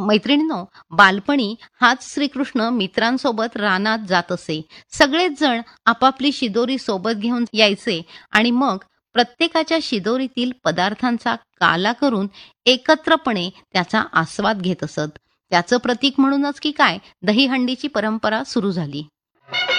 मैत्रिणींनो, बालपणी हाच श्रीकृष्ण मित्रांसोबत रानात जात असे. सगळेच जण आपापली शिदोरी सोबत घेऊन यायचे आणि मग प्रत्येकाच्या शिदोरीतील पदार्थांचा काला करून एकत्रपणे त्याचा आस्वाद घेत असत. त्याचं प्रतीक म्हणूनच की काय दहीहंडीची परंपरा सुरू झाली.